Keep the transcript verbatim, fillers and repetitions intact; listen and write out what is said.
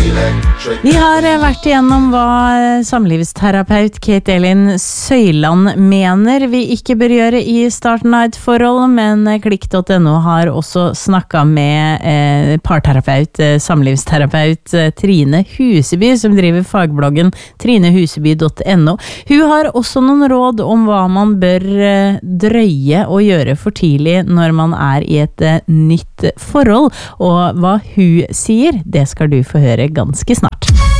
Vi har vært igjennom hva samlivsterapeut Kate Elin Søyland mener vi ikke bør gjøre i starten av et forhold, men klikk punktum no har også snakket med eh, parterapeut, eh, samlivsterapeut eh, Trine Huseby, som driver fagbloggen trine huseby punktum no. Hun har også noen råd om hva man bør eh, drøye og gjøre for tidlig når man er i et eh, nytt forhold, og hva hun sier, det skal du få høre ganske snart.